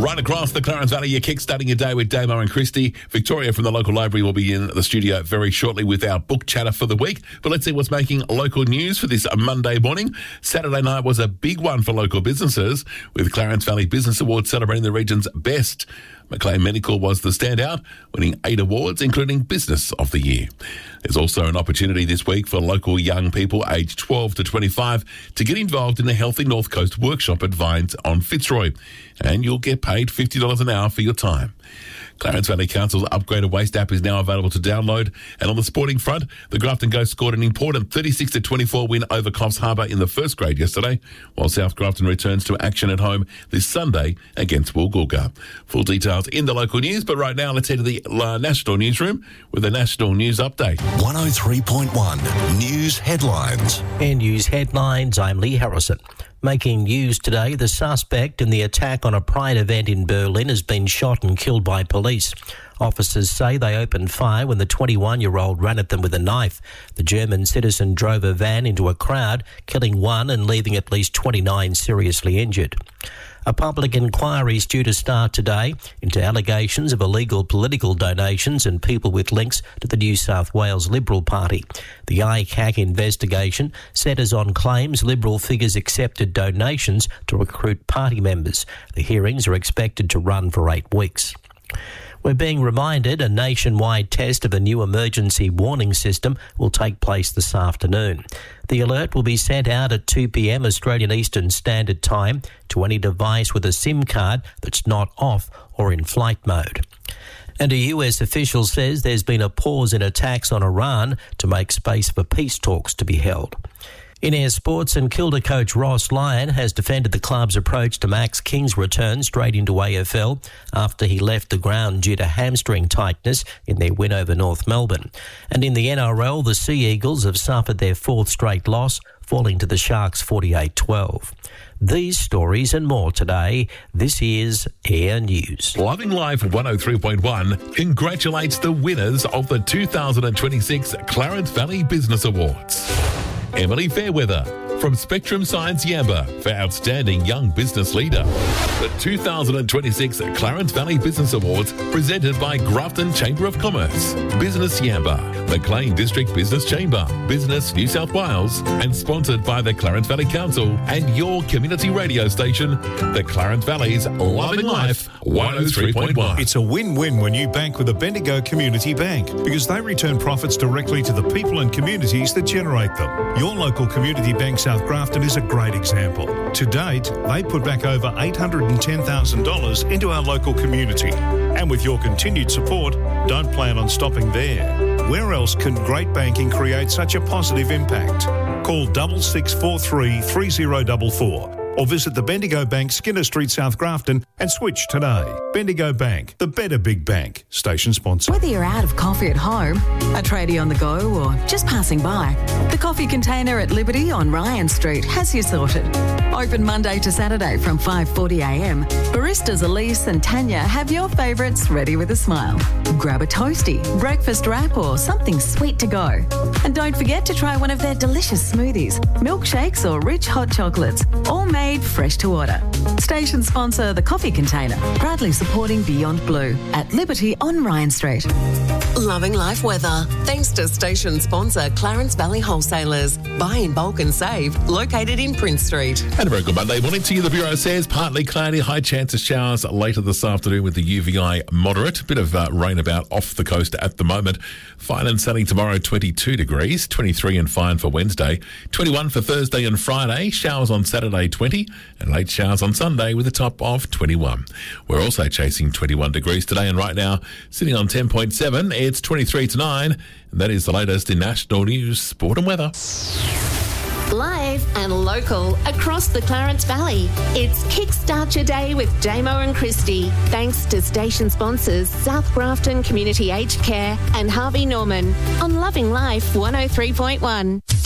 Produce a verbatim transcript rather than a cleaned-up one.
Right across the Clarence Valley, you're kickstarting your day with Damo and Christy. Victoria from the local library will be in the studio very shortly with our book chatter for the week. But let's see what's making local news for this Monday morning. Saturday night was a big one for local businesses, with Clarence Valley Business Awards celebrating the region's best. Maclean Medical was the standout, winning eight awards, including Business of the Year. There's also an opportunity this week for local young people aged twelve to twenty-five to get involved in the Healthy North Coast workshop at Vines on Fitzroy, and you'll get paid fifty dollars an hour for your time. Clarence Valley Council's upgraded Waste app is now available to download. And on the sporting front, the Grafton Ghosts scored an important thirty-six to twenty-four win over Coffs Harbour in the first grade yesterday, while South Grafton returns to action at home this Sunday against Woolgoolga. Full details in the local news, but right now let's head to the uh, national newsroom with a national news update. one oh three point one News Headlines. And news headlines, I'm Lee Harrison. Making news today, the suspect in the attack on a Pride event in Berlin has been shot and killed by police. Officers say they opened fire when the twenty-one-year-old ran at them with a knife. The German citizen drove a van into a crowd, killing one and leaving at least twenty-nine seriously injured. A public inquiry is due to start today into allegations of illegal political donations and people with links to the New South Wales Liberal Party. The I C A C investigation centres on claims Liberal figures accepted donations to recruit party members. The hearings are expected to run for eight weeks. We're being reminded a nationwide test of a new emergency warning system will take place this afternoon. The alert will be sent out at two p.m. Australian Eastern Standard Time to any device with a SIM card that's not off or in flight mode. And a U S official says there's been a pause in attacks on Iran to make space for peace talks to be held. In Air Sports, and Kilda coach Ross Lyon has defended the club's approach to Max King's return straight into A F L after he left the ground due to hamstring tightness in their win over North Melbourne. And in the N R L, the Sea Eagles have suffered their fourth straight loss, falling to the Sharks forty-eight twelve. These stories and more today. This is Air News. Loving Life one oh three point one congratulates the winners of the two thousand twenty-six Clarence Valley Business Awards. Emily Fairweather from Spectrum Science Yamba for Outstanding Young Business Leader. The two thousand twenty-six Clarence Valley Business Awards presented by Grafton Chamber of Commerce, Business Yamba, Maclean District Business Chamber, Business New South Wales, and sponsored by the Clarence Valley Council and your community radio station, the Clarence Valley's Loving Life one oh three point one. It's a win-win when you bank with the Bendigo Community Bank because they return profits directly to the people and communities that generate them. Your local community bank South Grafton is a great example. To date, they put back over eight hundred ten thousand dollars into our local community. And with your continued support, don't plan on stopping there. Where else can great banking create such a positive impact? Call six six four three, three zero four four or visit the Bendigo Bank, Skinner Street, South Grafton and switch today. Bendigo Bank, the better big bank. Station sponsor. Whether you're out of coffee at home, a tradie on the go or just passing by, the coffee container at Liberty on Ryan Street has you sorted. Open Monday to Saturday from five forty a m. Baristas Elise and Tanya have your favourites ready with a smile. Grab a toasty, breakfast wrap or something sweet to go. And don't forget to try one of their delicious smoothies, milkshakes or rich hot chocolates, all made fresh to order. Station sponsor The Coffee Container, proudly supporting Beyond Blue at Liberty on Ryan Street. Loving life weather, thanks to station sponsor Clarence Valley Wholesalers. Buy in bulk and save, located in Prince Street. And a very good Monday morning to you. The Bureau says partly cloudy, high chance of showers later this afternoon with the U V I moderate. Bit of uh, rain about off the coast at the moment. Fine and sunny tomorrow, twenty-two degrees, twenty-three and fine for Wednesday, twenty-one for Thursday and Friday, showers on Saturday, twenty, and late showers on Sunday with a top of twenty-one. We're also chasing twenty-one degrees today, and right now sitting on ten point seven. It's twenty-three to nine, and that is the latest in national news, sport and weather. Live and local across the Clarence Valley. It's Kickstart Your Day with Damo and Christy. Thanks to station sponsors South Grafton Community Aged Care and Harvey Norman on Loving Life one oh three point one.